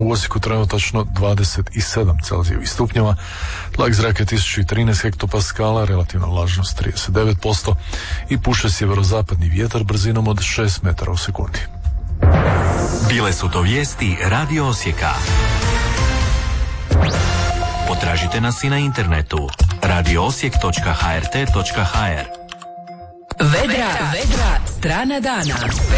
u Osijeku trenutačno 27 Celzijevih stupnjeva, tlak zraka 1013 hektopaskala, relativna vlažnost 39% i puše sjeverozapadni vjetar brzinom od 6 metara u sekundi. Bile su to vijesti Radio Osijeka. Potražite nas i na internetu radioosijek.hrt.hr. Vedra strana dana.